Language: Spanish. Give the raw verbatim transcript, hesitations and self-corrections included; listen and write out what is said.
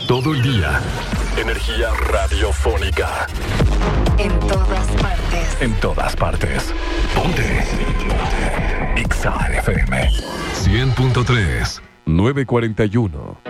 Todo el día. Energía radiofónica. En todas partes. En todas partes. Ponte. Ponte. Exa F M. cien punto tres. nueve cuarenta y uno.